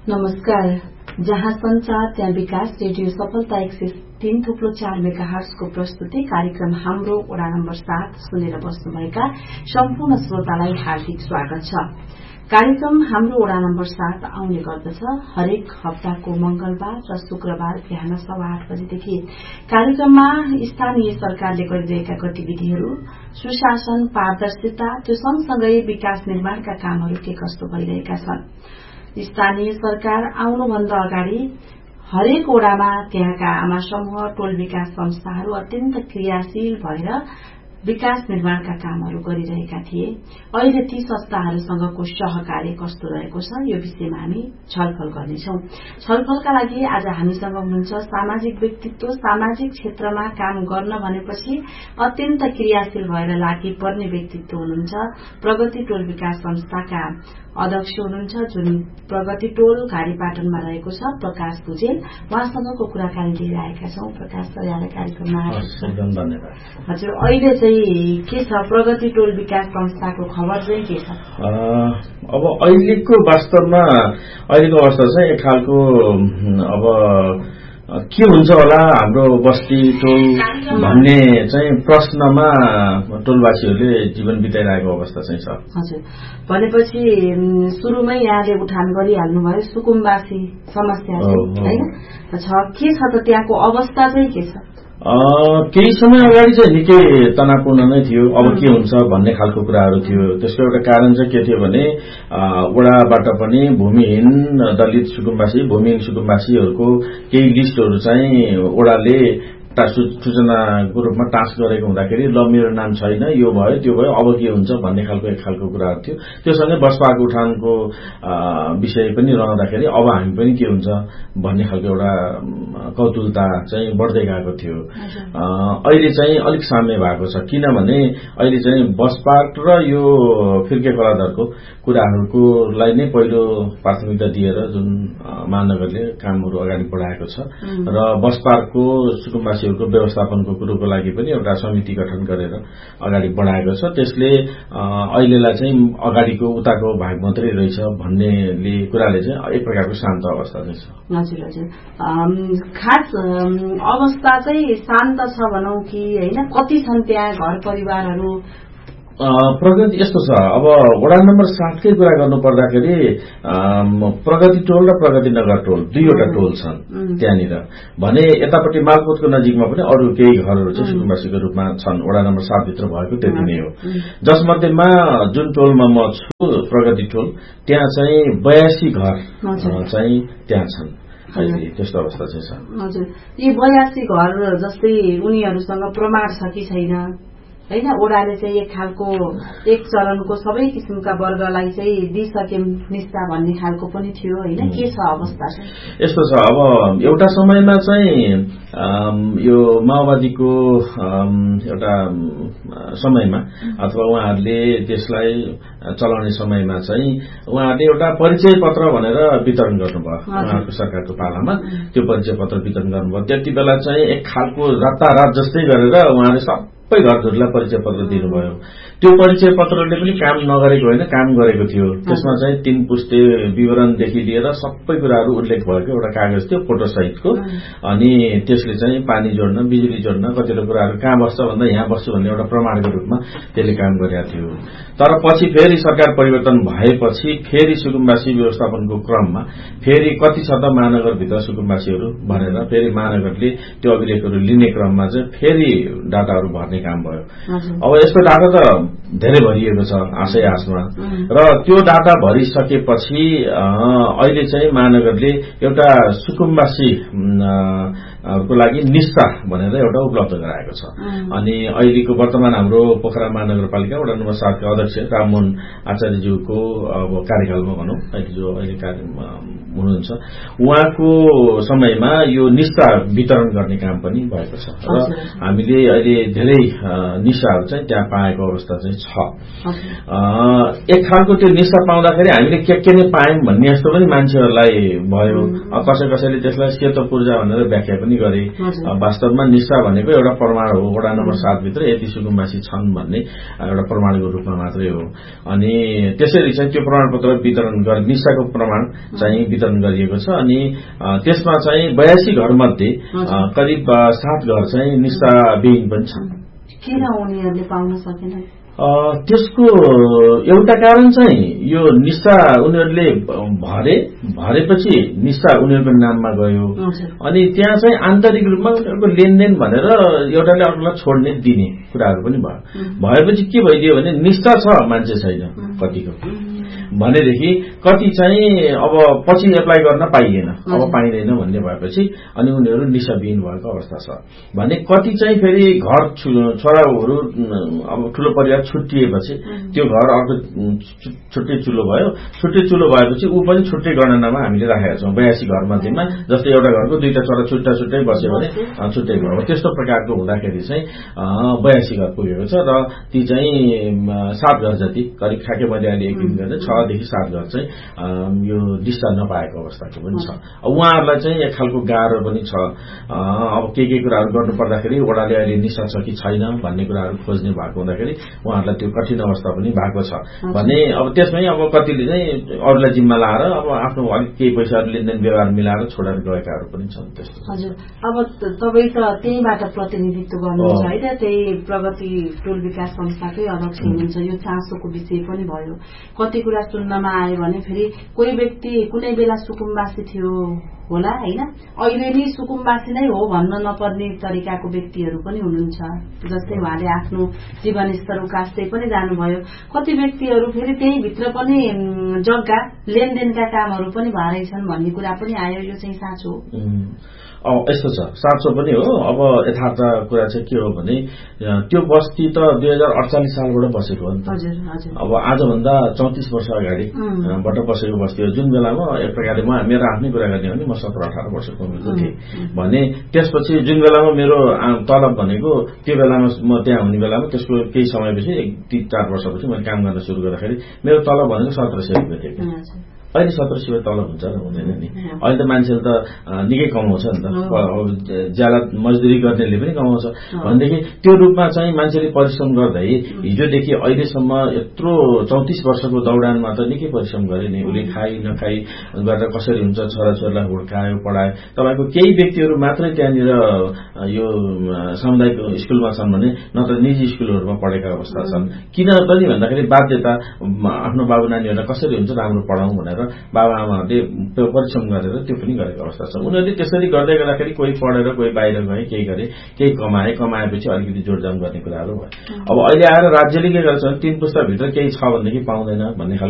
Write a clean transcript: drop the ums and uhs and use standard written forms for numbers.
नमस्कार। जहाँ संचार त्यहाँ विकास रेडियो सफलता 103.4 मेगाहर्ट्ज को प्रस्तुति कार्यक्रम हाम्रो वडा नम्बर 7 सुनेर बस्नुभएका सम्पूर्ण श्रोतालाई हार्दिक स्वागत छ। कार्यक्रम हाम्रो वडा नम्बर 7 आउने गर्दछ हरेक हप्ताको मंगलबार र शुक्रबार बिहान 8:15 बजेदेखि। कार्यक्रममा स्थानीय सरकारले गरिरहेका गतिविधिहरू, सुशासन, पारदर्शिता, त्यो सँगसँगै विकास निर्माणका कामहरू के कस्तो भइरहेका छन्। स्थानीय सरकार आउनुभन्दा अगाडि हरेक वडामा त्यहाँका आमा समूह, टोल विकास संस्थाहरू अत्यन्त क्रियाशील भएर विकास निर्माणका कामहरू गरिरहेका थिए। अहिले ती संस्थाहरूसँगको सहकार्य कस्तो रहेको छ, यो विषयमा हामी छलफल गर्नेछौं। छलफलका लागि आज हामीसँग हुनुहुन्छ सामाजिक व्यक्तित्व, सामाजिक क्षेत्रमा काम गर्न भनेपछि अत्यन्त क्रियाशील भएर लागि पर्ने व्यक्तित्व हुनुहुन्छ प्रगति टोल विकास संस्थाका अध्यक्ष हुनुहुन्छ, जुन प्रगति टोल घारीपाटनमा रहेको छ, प्रकाश भुजेल। उहाँसँगको कुराकानी लिएर आएका छौं। प्रकाश सर, यहाँलाई कार्यक्रममा धन्यवाद। हजुर, अहिले चाहिँ के छ प्रगति टोल विकास संस्थाको खबर चाहिँ के छ? अब अहिलेको वास्तवमा अहिलेको अवस्था चाहिँ एक खालको अब के हुन्छ होला हाम्रो बस्ती टोल भन्ने चाहिँ प्रश्नमा टोलवासीहरूले जीवन बिताइरहेको अवस्था चाहिँ छ। हजुर, भनेपछि सुरुमै यहाँले उठान गरिहाल्नुभयो सुकुम्बासी समस्या हैन छ। के छ त त्यहाँको अवस्था चाहिँ के छ? केही समय अगाडि चाहिँ निकै तनावपूर्ण नै थियो। अब के हुन्छ भन्ने खालको कुराहरू थियो। त्यसको एउटा कारण चाहिँ के थियो भने वडाबाट पनि भूमिहीन दलित सुकुम्बासी, भूमिहीन सुकुम्बासीहरूको केही लिस्टहरू चाहिँ वडाले सूचनाको रूपमा टास्क गरेको हुँदाखेरि ल मेरो नाम छैन, यो भयो त्यो भयो, अब के हुन्छ भन्ने खालको एक खालको कुराहरू थियो। त्योसँगै बसपाको उठानको विषय पनि रहँदाखेरि अब हामी पनि के हुन्छ भन्ने खालको एउटा कौतूहलता चाहिँ बढ्दै गएको थियो। अहिले चाहिँ अलिक साम्य भएको छ, किनभने अहिले चाहिँ बसपाट र यो फिर्के खोलाधरको कुराहरूकोलाई नै पहिलो प्राथमिकता दिएर जुन महानगरले कामहरू अगाडि बढाएको छ र बसपाको सुकुम्बासीहरूको व्यवस्थापनको कुरोको लागि पनि एउटा समिति गठन गरेर अगाडि बढाएको छ। त्यसले अहिलेलाई चाहिँ अगाडिको उताको भाग मात्रै रहेछ भन्नेले कुराले चाहिँ एक प्रकारको शान्त अवस्था चाहिँ छ। हजुर हजुर, खास अवस्था चाहिँ शान्त छ भनौं कि हैन? कति छन् त्यहाँ घर परिवारहरू? प्रगति यस्तो छ, अब वडा नम्बर 7 कै कुरा गर्नु पर्दाखेरि प्रगति टोल र प्रगति नगर टोल दुईवटा टोल छन् त्यहाँनिर। भने यतापट्टि मालपोतको नजिकमा पनि अरू केही घरहरू चाहिँ सुकुम्बासीको रूपमा छन्। वडा नम्बर 7 भित्र भएको त्यति नै हो। जसमध्येमा जुन टोलमा म छु प्रगति टोल, त्यहाँ चाहिँ 82 घर चाहिँ त्यहाँ छन्। त्यस्तो अवस्था चाहिँ छ। हजुर, यी 82 घर जस्तै उनीहरूसँग प्रमाण छ कि छैन हैन? ओडाले चाहिँ एक खालको एक चरणको सबै किसिमका वर्गलाई चाहिँ दिइसके निस्ता भन्ने खालको पनि थियो हैन? के छ अवस्था चाहिँ? यस्तो छ, अब एउटा समयमा चाहिँ यो माओवादीको एउटा समयमा अथवा उहाँहरूले त्यसलाई चलाउने समयमा चाहिँ उहाँहरूले एउटा परिचय पत्र भनेर वितरण गर्नुभयो उहाँहरूको सरकारको पालामा। त्यो परिचय पत्र वितरण गर्नुभयो। त्यति बेला चाहिँ एक खालको रातारात जस्तै गरेर उहाँले सबै घरहरूलाई परिचय पत्र दिनुभयो। त्यो परिचय पत्रले पनि काम नगरेको होइन, काम गरेको थियो। त्यसमा चाहिँ 3 पुस्ते विवरणदेखि लिएर सबै कुराहरू उल्लेख भएको एउटा कागज थियो फोटो सहितको। अनि त्यसले चाहिँ पानी जोड्न, बिजुली जोड्न, कतिवटा कुराहरू कहाँ बस्छ भन्दा यहाँ बस्छु भन्ने एउटा प्रमाणको रूपमा त्यसले काम गरेको थियो। तर पछि फेरि सरकार परिवर्तन भएपछि फेरि सुकुम्बासी व्यवस्थापनको क्रममा फेरि कति छ त महानगरभित्र सुकुम्बासीहरू भनेर फेरि महानगरले त्यो अभिलेखहरू लिने क्रममा चाहिँ फेरि डाटाहरू भर्ने काम भयो। अब यस्तो डाटा त धेरै भरिएको छ आशै आशमा, र त्यो डाटा भरिसकेपछि अहिले चाहिँ महानगरले एउटा सुकुम्बासी को लागि निष्ठा भनेर एउटा उपलब्ध गराएको छ। अनि अहिलेको वर्तमान हाम्रो पोखरा महानगरपालिका वडा नम्बर 7 का अध्यक्ष राममोहन आचार्यज्यूको अब कार्यकालमा भनौं अहिले जो अहिले कार्यमा हुनुहुन्छ, उहाँको समयमा यो निष्ठा वितरण गर्ने काम पनि भएको छ र हामीले अहिले धेरै निष्ठाहरू चाहिँ त्यहाँ पाएको अवस्था चाहिँ छ। एक खालको त्यो निष्ठा पाउँदाखेरि हामीले के नै पायौं भन्ने जस्तो पनि मान्छेहरूलाई भयो। कसैले त्यसलाई सेतो पूर्जा भनेर व्याख्या पनि पनि गरे वास्तवमा निशा भनेको एउटा प्रमाण हो वडा नम्बर 7 भित्र यति सुकुम्बासी छन् भन्ने एउटा प्रमाणको रूपमा मात्रै हो अनि त्यसरी चाहिँ त्यो प्रमाणपत्र वितरण गरे निशाको प्रमाण चाहिँ वितरण गरिएको छ अनि त्यसमा चाहिँ 82 घर मध्ये करिब 7 घर चाहिँ निशाविहीन पनि छन् किन उनीहरूले पाउन सकेनन् त्यसको एउटा कारण चाहिँ यो निशा उनीहरूले भरेपछि निशा उनीहरूको नाममा गयो अनि त्यहाँ चाहिँ आन्तरिक रूपमा उनीहरूको लेनदेन भनेर एउटाले अर्कोलाई छोड्ने दिने कुराहरू पनि भएपछि के भइदियो भने निशा छ मान्छे छैन कतिको भनेदेखि कति चाहिँ अब पछि एप्लाई गर्न पाइएन अब पाइँदैन भन्ने भएपछि अनि उनीहरू निशाविहीन भएको अवस्था छ भने कति चाहिँ फेरि घर छोराहरू अब ठूलो परिवार छुट्टिएपछि त्यो घर अर्को छुट्टै चुलो भयो छुट्टै चुलो भएपछि ऊ पनि छुट्टै गणनामा हामीले राखेका छौँ 82 घर मध्येमा जस्तै एउटा घरको दुईटा छोरा छुट्टा छुट्टै बस्यो भने छुट्टै घर हो त्यस्तो प्रकारको हुँदाखेरि चाहिँ 82 घर पुगेको छ र ती चाहिँ 7 घर जति करिब खाके मैले अहिले एक दिन गर्ने 6 देखि 7 घर चाहिँ यो दिशा नपाएको अवस्थाको पनि छ उहाँहरूलाई चाहिँ एक खालको गाह्रो पनि छ अब के कुराहरू गर्नु पर्दाखेरि वडाले अहिले निशा छ कि छैन भन्ने कुराहरू खोज्ने भएको हुँदाखेरि उहाँहरूलाई त्यो कठिन अवस्था पनि भएको छ भने अब त्यसमै अब कतिले चाहिँ अरूलाई जिम्मा लाएर अब आफ्नो अलिक केही पैसाहरू लेनदेन व्यवहार मिलाएर छोडेर गएकाहरू पनि छन् त्यस्तो हजुर अब तपाईँ त त्यहीबाट प्रतिनिधित्व गर्नुहुन्छ हैन त्यही प्रगति टोल विकास संस्थाकै अध्यक्ष हुनुहुन्छ यो चासोको विषय पनि भयो कति कुरा सुन्नमा आयो भने फेरि कोही व्यक्ति कुनै बेला सुकुम्बासी थियो होला हैन अहिले नि सुकुम्बासी नै हो भन्न नपर्ने तरिकाको व्यक्तिहरू पनि हुनुहुन्छ जस्तै उहाँले आफ्नो जीवनस्तर उकास्दै पनि जानुभयो कति व्यक्तिहरू फेरि त्यही भित्र पनि जग्गा लेनदेनका कामहरू पनि भएछन् भन्ने कुरा पनि आयो यो चाहिँ साँचो हो यस्तो छ साँचो पनि हो अब यथार्थ कुरा चाहिँ के हो भने त्यो बस्ती त 2048 सालबाट बसेको हो नि त अब आजभन्दा 34 वर्ष अगाडिबाट बसेको बस्ती हो जुन बेलामा एक प्रकारले मेरो आफ्नै कुरा गर्ने हो भने म 17-18 वर्षको उमेरको थिएँ भने त्यसपछि जुन बेलामा मेरो तलब भनेको त्यो बेलामा म त्यहाँ हुने बेलामा त्यसको केही समयपछि 3-4 वर्षपछि मैले काम गर्न सुरु गर्दाखेरि मेरो तलब भनेको 1700 रुपियाँ थियो अहिले 1700 तलब हुन्छ र हुँदैन नि अहिले त मान्छेले त निकै कमाउँछ नि त ज्याला मजदुरी गर्नेले पनि कमाउँछ भनेदेखि त्यो रूपमा चाहिँ मान्छेले परिश्रम गर्दै हिजोदेखि अहिलेसम्म यत्रो 34 वर्षको दौडानमा त निकै परिश्रम गरे नि उले खाइ नखाइ गरेर कसरी हुन्छ छोराछोरीलाई हुर्कायो पढायो तपाईको केही व्यक्तिहरू मात्रै त्यहाँनिर यो सामुदायिक स्कुलमा छन् भने नत्र निजी स्कुलहरूमा पढेका अवस्था छन् किन पनि भन्दाखेरि बाध्यता आफ्नो बाबु नानीहरूलाई कसरी हुन्छ राम्रो पढाउँ भनेर बाबा आमाहरूले परिश्रम गरेर त्यो पनि गरेको अवस्था छ उनीहरूले त्यसरी गर्दै गर्दाखेरि कोही पढेर कोही बाहिर गए केही गरे केही कमाएपछि अलिकति जोडजाम गर्ने कुराहरू भयो अब अहिले आएर राज्यले के गर्छ 3 पुस्ताभित्र केही छ भनेदेखि पाउँदैन भन्ने